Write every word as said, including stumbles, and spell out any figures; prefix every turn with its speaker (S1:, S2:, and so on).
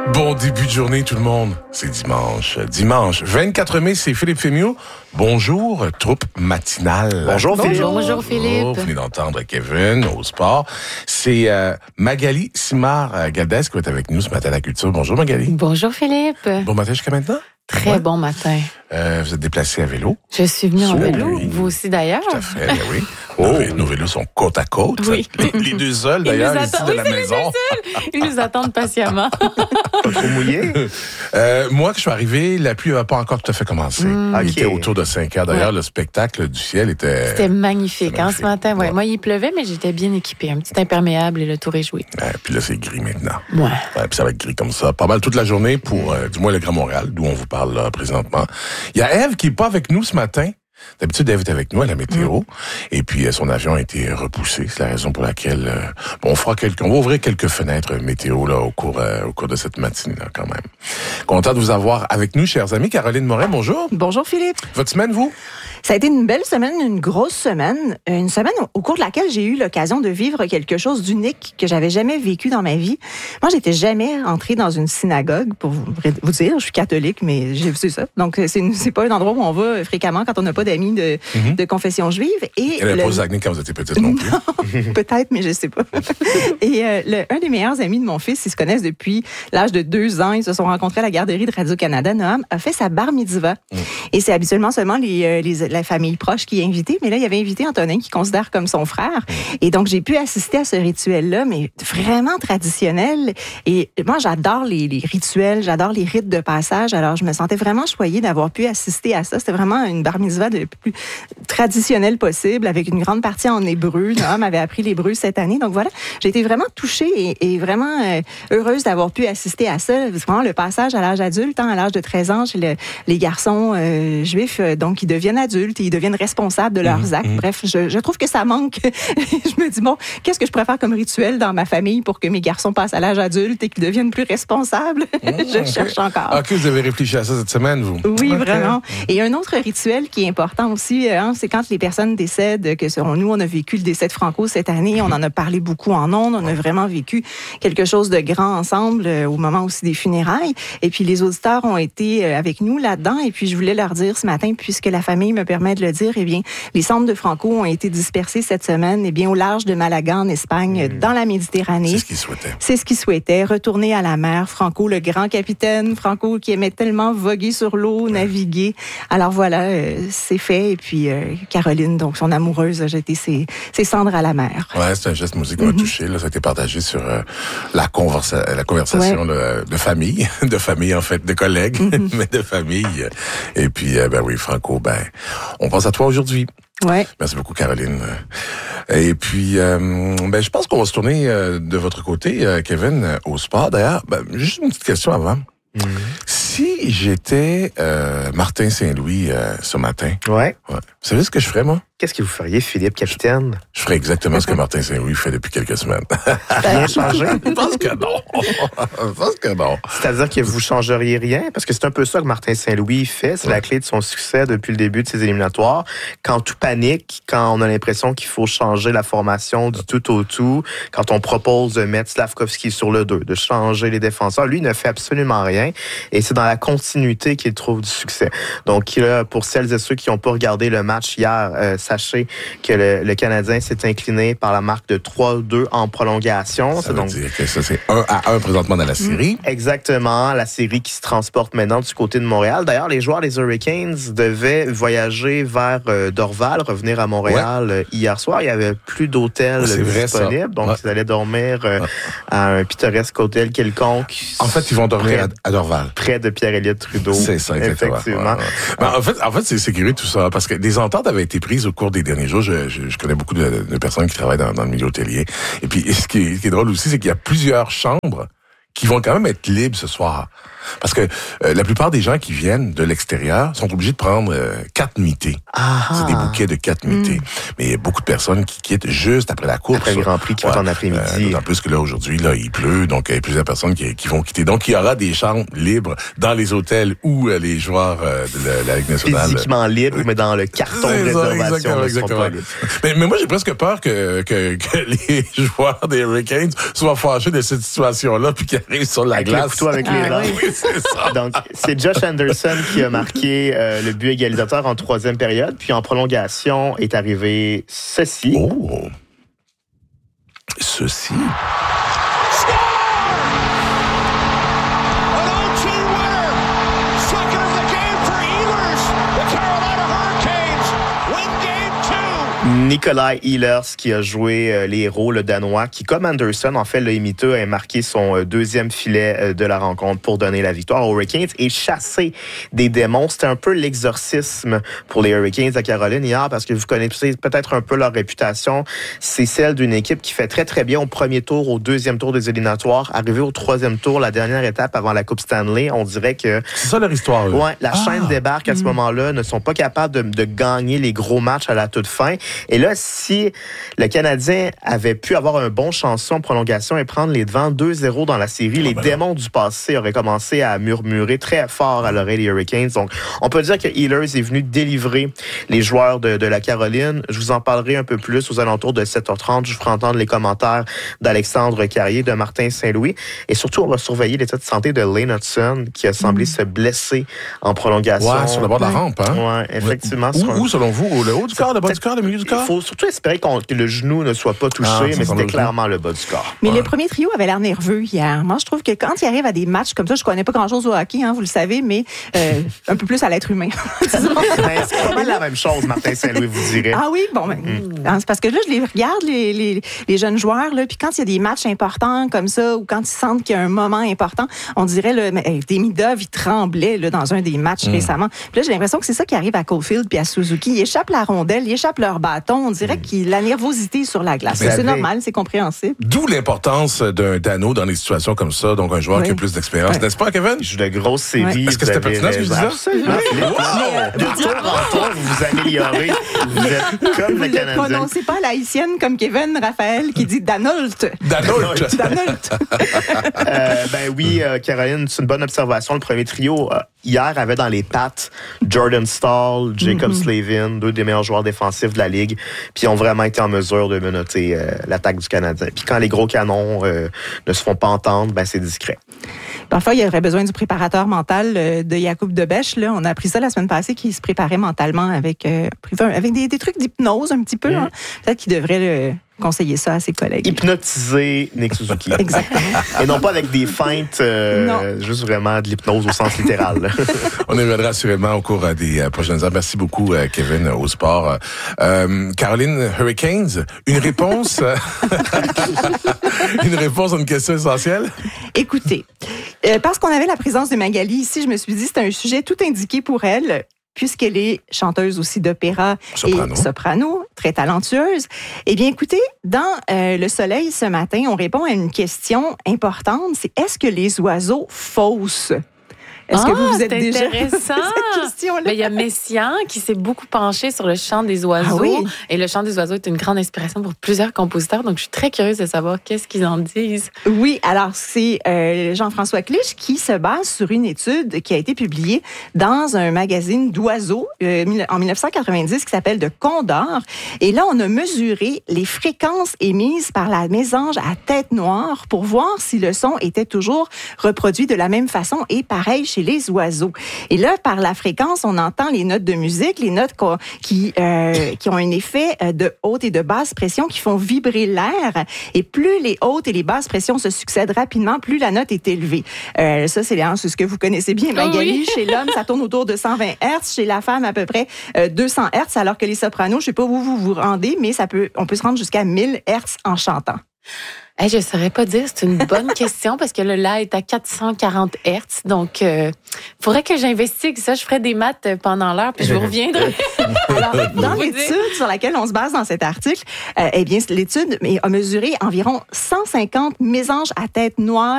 S1: Bon début de journée tout le monde, c'est dimanche. Dimanche vingt-quatre mai, c'est Philippe Fémiot. Bonjour, troupe matinale.
S2: Bonjour Philippe.
S3: Bonjour, bonjour Philippe.
S1: Oh, vous venez d'entendre Kevin au sport. C'est euh, Magali Simard-Galdès qui va être avec nous ce matin à la culture. Bonjour Magali.
S3: Bonjour Philippe.
S1: Bon matin jusqu'à maintenant.
S3: Très
S1: Ouais.
S3: bon matin.
S1: Euh, vous êtes déplacé à vélo.
S3: Je suis venue en
S1: Oui.
S3: vélo, vous aussi d'ailleurs.
S1: Tout à fait, ben oui. Oh. Nos, nos vélos sont côte à côte.
S3: Oui.
S1: Les, les deux seuls
S3: Ils
S1: d'ailleurs
S3: nous
S1: ici
S3: attendent.
S1: de
S3: Oui,
S1: la
S3: c'est les
S1: maison.
S3: deux seuls. Ils nous attendent patiemment.
S2: Pas trop mouillé?
S1: Euh, moi, que je suis arrivé, la pluie n'avait pas encore tout à fait commencé.
S3: Mm.
S1: Il
S2: Ok.
S1: était autour de cinq heures. D'ailleurs,
S3: Ouais.
S1: le spectacle du ciel était...
S3: C'était magnifique,
S1: C'était
S3: hein,
S1: magnifique.
S3: ce matin. Ouais.
S1: Ouais.
S3: Moi, il pleuvait, mais j'étais bien équipée. Un petit imperméable et le tour est joué.
S1: Euh, puis là, c'est gris maintenant.
S3: Ouais.
S1: Ouais, puis ça va être gris comme ça. Pas mal toute la journée pour, euh, du moins, le Grand Montréal, d'où on vous parle là, présentement. Il y a Ève qui est pas avec nous ce matin. D'habitude, Ève est avec nous à la météo. Mm. Et puis, euh, son avion a été repoussé. C'est la raison pour laquelle euh, bon, on fera quelques, on va ouvrir quelques fenêtres météo là au cours, euh, au cours de cette matinée là quand même. Content de vous avoir avec nous, chers amis. Caroline Morin, bonjour.
S4: Bonjour Philippe.
S1: Votre semaine, vous?
S4: Ça a été une belle semaine, une grosse semaine, une semaine au cours de laquelle j'ai eu l'occasion de vivre quelque chose d'unique que j'avais jamais vécu dans ma vie. Moi, j'étais jamais entrée dans une synagogue, pour vous, vous dire, je suis catholique, mais j'ai vu ça. Donc, c'est, c'est pas un endroit où on va fréquemment quand on n'a pas d'amis de,
S1: Mm-hmm.
S4: de confession juive. Et
S1: Elle n'avait
S4: le...
S1: pas aux Agné quand vous étiez petite non plus.
S4: Non, peut-être, mais je sais pas. Et euh, le, un des meilleurs amis de mon fils, ils se connaissent depuis l'âge de deux ans. Ils se sont rencontrés à la garderie de Radio-Canada. Noam a fait sa bar mitzvah. Mm. Et c'est habituellement seulement les, euh, les, la famille proche qui est invitée. Mais là, il avait invité Antonin, qui considère comme son frère. Mm. Et donc, j'ai pu assister à ce rituel-là, mais vraiment traditionnel. Et moi, j'adore les, les rituels, j'adore les rites de passage. Alors, je me sentais vraiment choyée d'avoir pu assister à ça. C'était vraiment une bar mitzvah de plus traditionnelle possible, avec une grande partie en hébreu. Noam avait appris l'hébreu cette année. Donc voilà, j'ai été vraiment touchée et, et vraiment euh, heureuse d'avoir pu assister à ça. C'est vraiment le passage à l'âge adulte, hein, à l'âge de treize ans, chez le, les garçons euh, juifs, euh, donc ils deviennent adultes et ils deviennent responsables de leurs mmh, actes. Mmh. Bref, je, je trouve que ça manque. Je me dis, bon, qu'est-ce que je préfère comme rituel dans ma famille pour que mes garçons passent à l'âge adulte et qu'ils deviennent plus responsables? Mmh, je okay. cherche encore.
S1: OK, vous avez réfléchi à ça cette semaine, vous?
S4: Oui,
S1: okay.
S4: vraiment. Et un autre rituel qui est important aussi, hein, c'est quand les personnes décèdent, que selon nous, on a vécu le décès de Franco cette année, on en a parlé beaucoup en ondes, on a vraiment vécu quelque chose de grand ensemble euh, au moment aussi des funérailles. Et puis les auditeurs ont été euh, avec nous là-dedans. Et puis je voulais leur dire ce matin, puisque la famille me permet de le dire, eh bien, les cendres de Franco ont été dispersées cette semaine, eh bien, au large de Malaga en Espagne, mmh. dans la Méditerranée.
S1: C'est ce qu'ils souhaitaient.
S4: C'est ce qu'ils souhaitaient, retourner à la mer. Franco, le grand capitaine, Franco qui aimait tellement voguer sur l'eau, mmh. naviguer. Alors voilà, euh, c'est fait. Et puis euh, Caroline, donc son amoureuse, a jeté ses, ses cendres à la mer.
S1: Ouais, c'est un geste musique qui m'a mm-hmm. touché. Là, ça a été partagé sur euh, la, conversa- la conversation ouais. là, de famille, de famille en fait, de collègues, mm-hmm. mais de famille. Et puis, euh, ben oui, Franco, ben, on pense à toi aujourd'hui.
S4: Ouais.
S1: Merci beaucoup, Caroline. Et puis, euh, ben, je pense qu'on va se tourner euh, de votre côté, euh, Kevin, au sport. D'ailleurs, ben, juste une petite question avant. Mm-hmm. Si j'étais euh, Martin Saint-Louis euh, ce matin,
S2: ouais.
S1: ouais. Vous savez ce que je ferais, moi?
S2: Qu'est-ce que vous feriez, Philippe, capitaine?
S1: Je ferais exactement ce que Martin Saint-Louis fait depuis quelques semaines.
S2: Rien changé?
S1: Je pense que non. Je pense que non.
S2: C'est-à-dire que vous changeriez rien? Parce que c'est un peu ça que Martin Saint-Louis fait. C'est ouais. la clé de son succès depuis le début de ses éliminatoires. Quand tout panique, quand on a l'impression qu'il faut changer la formation du tout au tout, quand on propose de mettre Slavkovski sur le deux, de changer les défenseurs, lui, il ne fait absolument rien. Et c'est dans la continuité qu'il trouve du succès. Donc, là, pour celles et ceux qui n'ont pas regardé le match hier, euh, sachez que le, le Canadien s'est incliné par la marque de trois deux en prolongation.
S1: Ça
S2: c'est
S1: veut
S2: donc...
S1: dire que ça, c'est un à un présentement dans la série.
S2: Exactement. La série qui se transporte maintenant du côté de Montréal. D'ailleurs, les joueurs des Hurricanes devaient voyager vers euh, Dorval, revenir à Montréal ouais. euh, hier soir. Il n'y avait plus d'hôtel
S1: ouais,
S2: disponible. Donc,
S1: ouais.
S2: ils allaient dormir euh, ouais. à un pittoresque hôtel quelconque.
S1: En fait, ils vont dormir à, à Dorval.
S2: Près de Pierre-Éliott Trudeau.
S1: C'est ça, exactement.
S2: Effectivement.
S1: Ouais, ouais. Ben, en fait, en fait c'est, c'est curieux tout ça. Parce que des ententes avaient été prises au cours des derniers jours. Je, je, je connais beaucoup de, de personnes qui travaillent dans, dans le milieu hôtelier. Et puis, ce qui est, ce qui est drôle aussi, c'est qu'il y a plusieurs chambres qui vont quand même être libres ce soir. Parce que euh, la plupart des gens qui viennent de l'extérieur sont obligés de prendre euh, quatre nuitées.
S2: Ah.
S1: C'est des bouquets de quatre nuitées. Mm. Mais il y a beaucoup de personnes qui quittent juste après la course.
S2: Après le Grand Prix qui ouais, va en après-midi.
S1: Euh, d'autant plus que là, aujourd'hui, là, il pleut. Donc, il y a plusieurs personnes qui, qui vont quitter. Donc, il y aura des chambres libres dans les hôtels où euh, les joueurs euh, de la, la Ligue nationale...
S2: Physiquement libres, euh, mais dans le carton de réservation.
S1: Exactement, exactement. Mais, mais moi, j'ai presque peur que, que, que les joueurs des Hurricanes soient fâchés de cette situation-là puis qu'il arrive sur la
S2: Avec
S1: glace.
S2: le couteau avec les
S3: Ah,
S2: dents.
S3: oui.
S1: Oui, c'est ça.
S2: Donc, c'est Josh Anderson qui a marqué euh, le but égalisateur en troisième période. Puis en prolongation est arrivé ceci.
S1: Oh. Ceci.
S2: Nikolai Ehlers qui a joué euh, les héros, le Danois, qui, comme Anderson, en fait, l'a imité, a marqué son euh, deuxième filet euh, de la rencontre pour donner la victoire aux Hurricanes et chasser des démons. C'était un peu l'exorcisme pour les Hurricanes de Caroline hier, parce que vous connaissez peut-être un peu leur réputation. C'est celle d'une équipe qui fait très, très bien au premier tour, au deuxième tour des éliminatoires. Arrivé au troisième tour, la dernière étape avant la Coupe Stanley, on dirait que...
S1: C'est ça leur histoire, eux.
S2: Ouais, la
S1: Ah.
S2: chaîne débarque à ce
S3: Mm.
S2: moment-là, ne sont pas capables de, de gagner les gros matchs à la toute fin. Et là, si le Canadien avait pu avoir un bon chanson en prolongation et prendre les devants deux zéro dans la série, les
S1: ben
S2: démons du passé auraient commencé à murmurer très fort à l'oreille des Hurricanes. Donc, on peut dire que Ehlers est venu délivrer les joueurs de, de la Caroline. Je vous en parlerai un peu plus aux alentours de sept heures trente. Je vous ferai entendre les commentaires d'Alexandre Carrier, de Martin Saint-Louis. Et surtout, on va surveiller l'état de santé de Lane Hudson, qui a semblé se blesser en prolongation.
S1: Ouais, sur le bord de la rampe, hein?
S2: Ouais, effectivement.
S1: Où,
S2: sur un-
S1: où, selon vous? Le haut du corps, le bas du corps, le milieu du
S2: Il
S1: corps?
S2: faut surtout espérer qu'on- que le genou ne soit pas touché,
S1: Ah, ça
S2: mais
S1: semble
S2: c'était
S1: le
S2: clairement le bas du corps.
S4: Mais
S1: Ouais.
S4: le premier trio avait l'air nerveux hier. Moi, je trouve que quand il arrive à des matchs comme ça, je connais pas grand-chose au hockey, hein, vous le savez, mais euh, un peu plus à l'être humain. Disons.
S2: Ben, c'est pas mal la même chose, Martin Saint-Louis vous dirait.
S4: Ah oui, bon, ben, hein, c'est parce que là, je les regarde, les, les, les jeunes joueurs, là, puis quand il y a des matchs importants comme ça, ou quand ils sentent qu'il y a un moment important, on dirait, là, mais, hey, Demidov, il tremblait là, dans un des matchs
S1: Mm.
S4: récemment. Puis là, j'ai l'impression que c'est ça qui arrive à Caulfield puis à Suzuki. Ils échappent la rondelle, ils échappent leur bâton. On dirait
S1: Mm.
S4: qu'il la nervosité sur la glace.
S2: Vous
S4: C'est
S2: avez-
S4: normal, c'est compréhensible.
S1: D'où l'importance d'un Dano dans des situations comme ça, donc un joueur
S4: Oui.
S1: qui a plus d'expérience.
S4: Ouais.
S1: N'est-ce pas, Kevin?
S2: Il joue de grosses séries.
S4: Ouais.
S1: Est-ce que
S2: vous
S1: c'était
S2: avez
S1: pertinent ce que je
S2: raison.
S1: disais?
S2: Absolument.
S1: Oui. Wow!
S2: De tour en tour, vous vous améliorez. Vous êtes comme
S4: Vous
S2: le
S4: ne
S2: Canadien.
S4: prononcez pas la haïtienne comme Kevin Raphaël qui dit Danolt.
S1: Danolt!
S4: Danolt.
S2: Euh, ben oui, euh, Caroline, c'est une bonne observation. Le premier trio, euh, hier, avait dans les pattes Jordan Stahl, Jacob
S4: Mm-hmm.
S2: Slavin, deux des meilleurs joueurs défensifs de la Ligue, puis ils ont vraiment été en mesure de menotter euh, l'attaque du Canadien. Puis quand les gros canons euh, ne se font pas entendre, ben c'est discret.
S4: Parfois, il y aurait besoin du préparateur mental euh, de Yacoub Debèche. Là. On a appris ça la semaine passée, qu'il se préparait mentalement avec, euh, avec des, des trucs d'hypnose un petit peu.
S2: Mm.
S4: Hein. Peut-être qu'il devrait le conseiller ça à ses collègues.
S2: Hypnotiser Nick Suzuki.
S4: Exactement.
S2: Et non pas avec des feintes, euh, juste vraiment de l'hypnose au sens littéral. là.
S1: On y reviendra assurément au cours euh, des euh, prochaines heures. Merci beaucoup, euh, Kevin, euh, au sport. Euh, Caroline, Hurricanes, une réponse, euh, une réponse à une question essentielle?
S4: Écoutez, euh, parce qu'on avait la présence de Magali ici, je me suis dit que c'était un sujet tout indiqué pour elle, puisqu'elle est chanteuse aussi d'opéra
S1: Soprano.
S4: et soprano, très talentueuse. Eh bien, écoutez, dans euh, Le Soleil ce matin, on répond à une question importante, c'est est-ce que les oiseaux faussent? Est-ce que
S3: Ah,
S4: vous vous êtes
S3: c'est
S4: déjà
S3: intéressant.
S4: cette question-là?
S3: Ben, il y a Messiaen qui s'est beaucoup penché sur le chant des oiseaux.
S4: Ah oui?
S3: Et le chant des oiseaux est une grande inspiration pour plusieurs compositeurs. Donc, je suis très curieuse de savoir qu'est-ce qu'ils en disent.
S4: Oui, alors c'est euh, Jean-François Clich qui se base sur une étude qui a été publiée dans un magazine d'oiseaux euh, en dix-neuf cent quatre-vingt-dix qui s'appelle De Condor. Et là, on a mesuré les fréquences émises par la mésange à tête noire pour voir si le son était toujours reproduit de la même façon et pareil chez les oiseaux. Et là, par la fréquence, on entend les notes de musique, les notes qu'on- qui, euh, qui ont un effet de haute et de basse pression qui font vibrer l'air. Et plus les hautes et les basses pressions se succèdent rapidement, plus la note est élevée. Euh, ça, c'est c'est ce que vous connaissez bien, Magali.
S3: Oui.
S4: Chez l'homme, ça tourne autour de cent vingt hertz. Chez la femme, à peu près euh, deux cents hertz. Alors que les sopranos, je sais pas où vous vous rendez, mais ça peut, on peut se rendre jusqu'à mille hertz en chantant.
S3: Hey, je ne saurais pas dire. C'est une bonne question parce que le La est à quatre cent quarante hertz. Donc, il euh, faudrait que j'investigue ça. Je ferai des maths pendant l'heure puis je vous reviendrai.
S4: Alors, dans
S3: Vous
S4: l'étude
S3: dire.
S4: sur laquelle on se base dans cet article, euh, eh bien, l'étude a mesuré environ cent cinquante mésanges à tête noire